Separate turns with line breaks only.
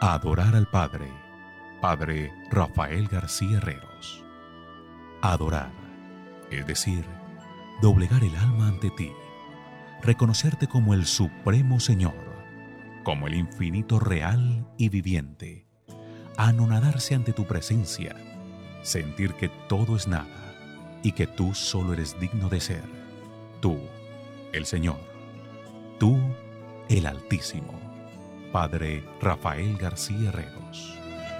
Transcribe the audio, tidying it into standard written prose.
Adorar al Padre. Padre Rafael García Herreros. Adorar, es decir, doblegar el alma ante ti, reconocerte como el Supremo Señor, como el infinito real y viviente, anonadarse ante tu presencia, sentir que todo es nada y que tú solo eres digno de ser. Tú, el Señor. Tú, el Altísimo. Padre Rafael García Herreros.